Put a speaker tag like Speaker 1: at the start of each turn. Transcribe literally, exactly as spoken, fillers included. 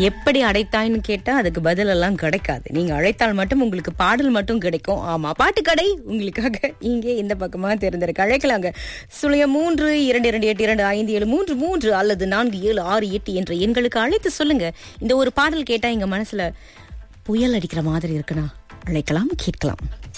Speaker 1: எப்படி அடைத்தாய்ன்னு கேட்டா அதுக்கு பதில் எல்லாம் கிடைக்காது. நீங்க அழைத்தால் மட்டும் உங்களுக்கு பாடல் மட்டும் கிடைக்கும். ஆமா, பாட்டுக்கடை உங்களுக்காக இங்கே இந்த பக்கமா தேர்ந்தெடுக்க அழைக்கலாங்க. சுழிய மூன்று இரண்டு இரண்டு எட்டு இரண்டு ஐந்து ஏழு மூன்று மூன்று அல்லது நான்கு ஏழு ஆறு எட்டு என்ற எண்களுக்கு அழைத்து சொல்லுங்க. இந்த ஒரு பாடல் கேட்டா எங்க மனசுல புயல் அடிக்கிற மாதிரி இருக்குன்னா அழைக்கலாம், கேட்கலாம்.